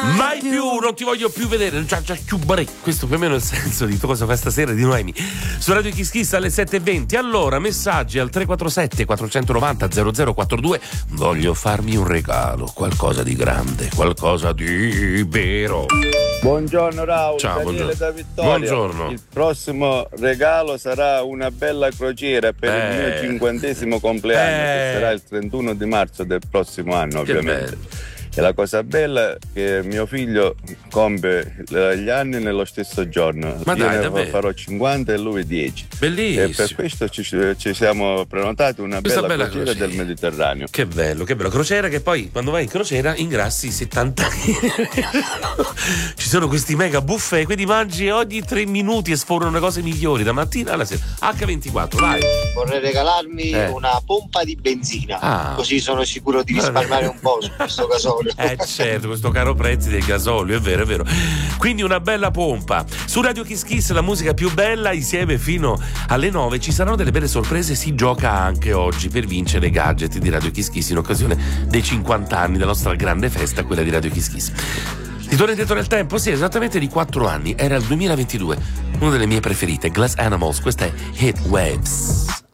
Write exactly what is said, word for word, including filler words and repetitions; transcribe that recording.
Mai più, non ti voglio più vedere. Già, già, chiubare. Questo più o meno è il senso di cosa fa stasera di Noemi. Su Radio Kiss Kiss alle sette e venti. Allora, messaggi al tre quattro sette quattro nove zero zero zero quattro due. Voglio farmi un regalo, qualcosa di grande, qualcosa di vero. Buongiorno Raul, ciao, Daniele buongiorno. da Vittoria. Buongiorno. Il prossimo regalo sarà una bella crociera per eh. il mio cinquantesimo compleanno, eh. che sarà il trentuno di marzo del prossimo anno, che ovviamente. Bello. E la cosa bella è che mio figlio compie gli anni nello stesso giorno. Ma Io dai, ne davvero? farò cinquanta e lui dieci. Bellissimo. E per questo ci, ci siamo prenotati una Questa bella, bella crociera, crociera del Mediterraneo. Che bello, che bello. Crociera che poi quando vai in crociera ingrassi settanta. Ci sono questi mega buffet, quindi mangi ogni tre minuti e sfornano cose migliori da mattina alla sera. acca ventiquattro, vai. Vorrei regalarmi Eh. una pompa di benzina, Ah. così sono sicuro di risparmiare un po' su questo gasolio. Eh certo, questo caro prezzi del gasolio, è vero, è vero. Quindi una bella pompa. Su Radio Kiss Kiss la musica più bella, insieme fino alle nove ci saranno delle belle sorprese, si gioca anche oggi per vincere gadget di Radio Kiss Kiss in occasione dei cinquanta anni della nostra grande festa, quella di Radio Kiss Kiss. Ritorno indietro nel tempo, sì, esattamente di quattro anni, era il duemilaventidue, una delle mie preferite, Glass Animals, questa è Hit Waves.